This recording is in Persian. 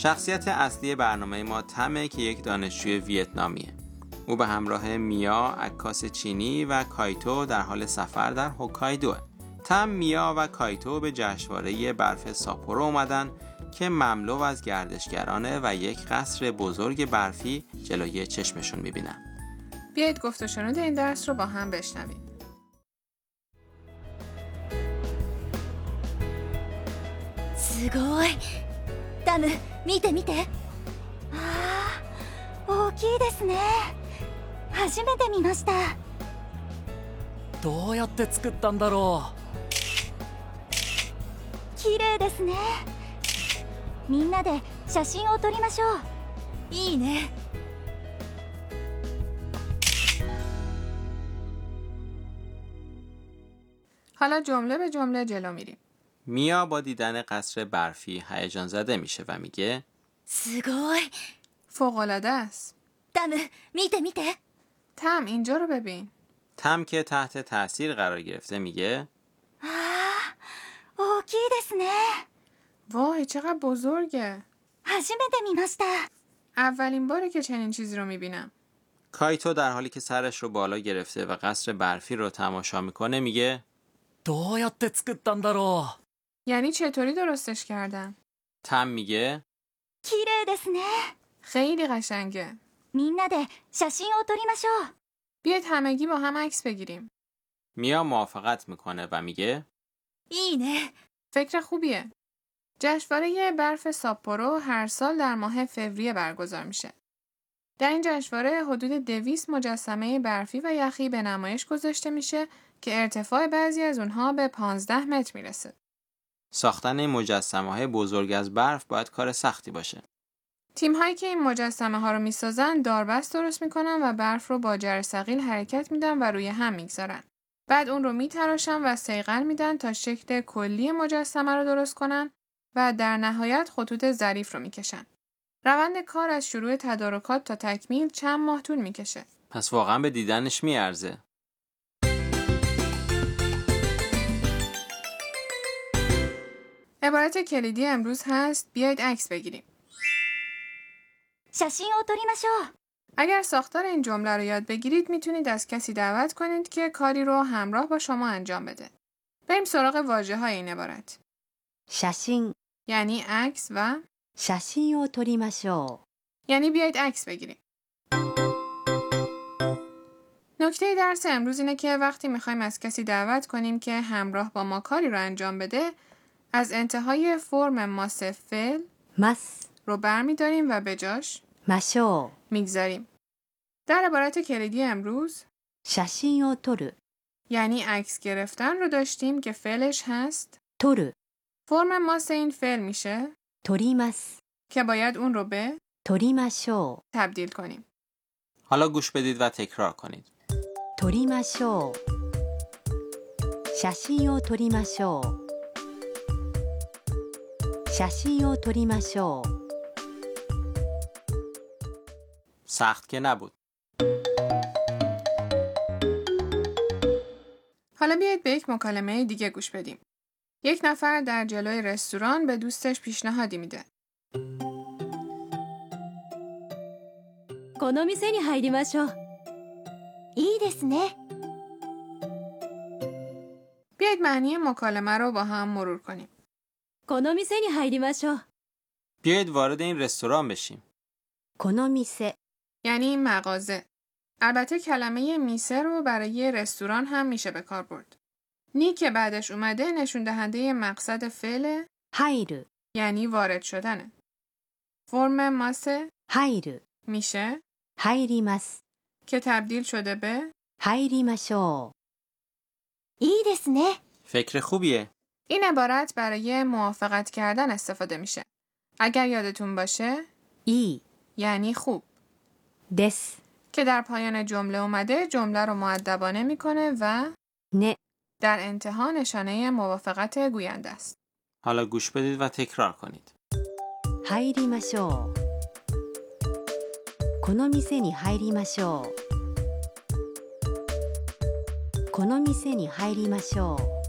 شخصیت اصلی برنامه ما تمه که یک دانشجوی ویتنامیه. او به همراه میا، عکاس چینی و کایتو در حال سفر در هوکایدوه. تم، میا و کایتو به جشنواره برف ساپورو اومدن که مملو از گردشگرانه و یک قصر بزرگ برفی جلوی چشمشون میبینن. بیایید گفت و شنود این درس رو با هم بشنویم. すごい。ダム、見て見て。ああ、大きいですね。初めて見ました。 どうやって作ったんだろう。 綺麗ですね。みんなで写真を撮りましょう。いいね。 حالا جمله به جمله جلو میریم. میا با دیدن قصر برفی هیجان زده میشه و میگه すごい。 فوق‌العاده است. ダム、見て見て。 تم، اینجا رو ببین. تم که تحت تاثیر قرار گرفته میگه ああ、大きいですね。 وای چقدر بزرگه. 初めて見ました。 اولین باره که چنین چیزی رو میبینم. کایتو در حالی که سرش رو بالا گرفته و قصر برفی رو تماشا میکنه میگه どうやって作ったんだろう。 یعنی چطوری درستش کردن؟ تم میگه 綺麗ですね。 خیلی قشنگه. みんなで写真を撮りましょう。 بیایید همگی با هم عکس بگیریم. میا موافقت میکنه و میگه いいね。 فکر خوبیه. جشنواره برف ساپورو هر سال در ماه فوریه برگزار میشه. در این جشنواره حدود 200 مجسمه برفی و یخی به نمایش گذاشته میشه که ارتفاع بعضی از اونها به 15 متر میرسه. ساختن این مجسمه‌های بزرگ از برف باید کار سختی باشه. تیم‌هایی که این مجسمه ها رو میسازن داربست درست میکنن و برف رو با جرثقیل حرکت میدن و روی هم میگذارن. بعد اون رو میتراشن و صیقل میدن تا شکل کلی مجسمه رو درست کنن و در نهایت خطوط ظریف رو میکشن. روند کار از شروع تدارکات تا تکمیل چند ماه طول میکشه. پس واقعا به دیدنش میارزه. عبارت کلیدی امروز هست بیایید عکس بگیریم. 写真を撮りましょう。 اگر ساختار این جمله رو یاد بگیرید میتونید از کسی دعوت کنید که کاری رو همراه با شما انجام بده. بریم سراغ واژه‌های این عبارت. 写真。 یعنی عکس و 写真を撮りましょう。 یعنی بیایید عکس بگیریم. نکته درس امروز اینه که وقتی میخوایم از کسی دعوت کنیم که همراه با ما کاری رو انجام بده، از انتهای فرم ماس فعل ます。 رو برمی‌داریم و به جاش ましょう。 میگذاریم. در عبارت کلیدی امروز 写真を撮る。 یعنی عکس گرفتن رو داشتیم که فعلش هست 撮る。 فرم ماس این فعل میشه 撮ります。 که باید اون رو به 撮りましょう。 تبدیل کنیم. حالا گوش بدید و تکرار کنید. 撮りましょう。写真を撮りましょう。写真を撮りましょう。 سخت که نبود. حالا بیایید به یک مکالمه دیگه گوش بدیم. یک نفر در جلوی رستوران به دوستش پیشنهادی میده. この店に入りましょう。いいですね。 بیایید معنی مکالمه رو با هم مرور کنیم. この店に入りましょう。 بیایید وارد این رستوران بشیم. この店。 یعنی مغازه. البته کلمه میسه رو برای رستوران هم میشه به کار برد. نی که بعدش اومده نشون دهنده مقصد فعل 入る。 یعنی وارد شدنه. فرم ماسه 入る。 میشه 入ります。 که تبدیل شده به 入りましょう。いいですね。 فکر خوبیه. این عبارت برای موافقت کردن استفاده میشه. اگر یادتون باشه いい یعنی خوب です。 که در پایان جمله اومده جمله رو مؤدبانه میکنه و ね。 در انتها نشانه موافقت گوینده است. حالا گوش بدید و تکرار کنید. 入りましょう。この店に入りましょう。この店に入りましょう。